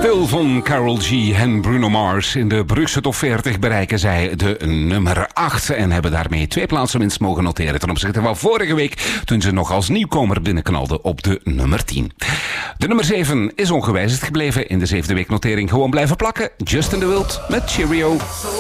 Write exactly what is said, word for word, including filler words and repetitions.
Still van Karol G en Bruno Mars. In de Brugse top veertig bereiken zij de nummer acht. En hebben daarmee twee plaatsen winst mogen noteren ten opzichte van vorige week, toen ze nog als nieuwkomer binnenknalden op de nummer tien. De nummer zeven is ongewijzigd gebleven. In de zevende week notering gewoon blijven plakken. Justin de Wild met Cheerio.